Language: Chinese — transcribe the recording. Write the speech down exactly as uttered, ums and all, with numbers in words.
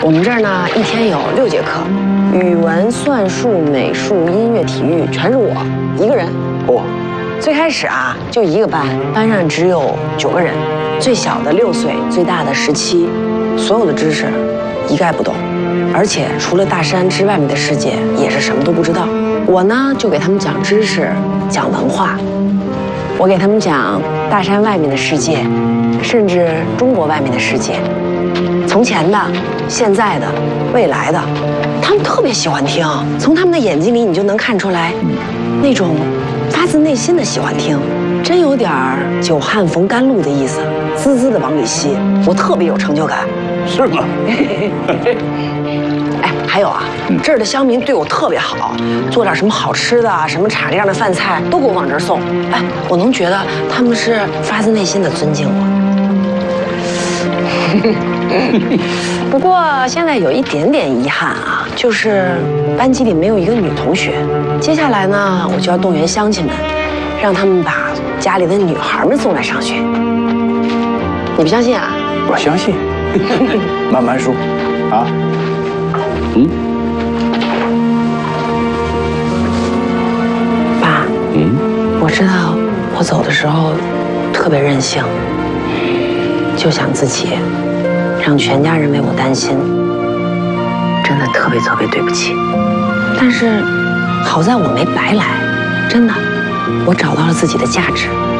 我们这儿呢，一天有六节课，语文、算术、美术、音乐、体育，全是我一个人。 哦， 最开始啊，就一个班，班上只有九个人，最小的六岁，最大的十七，所有的知识一概不懂，而且除了大山之外面的世界，也是什么都不知道。我呢，就给他们讲知识，讲文化。我给他们讲大山外面的世界，甚至中国外面的世界，从前的、现在的、未来的，他们特别喜欢听。从他们的眼睛里，你就能看出来，那种发自内心的喜欢听，真有点儿久旱逢甘露的意思，滋滋的往里吸。我特别有成就感。 是吗？ 哎，还有啊，这儿的乡民对我特别好，做点什么好吃的啊，什么茶这样的饭菜都给我往这儿送。哎，我能觉得他们是发自内心的尊敬我。不过现在有一点点遗憾啊，就是班级里没有一个女同学。接下来呢，我就要动员乡亲们，让他们把家里的女孩们送来上学。你不相信啊？ 我相信。慢慢说，啊。嗯。 爸。 嗯。 我知道我走的时候特别任性，就想自己，让全家人为我担心，真的特别特别对不起。但是好在我没白来，真的，我找到了自己的价值。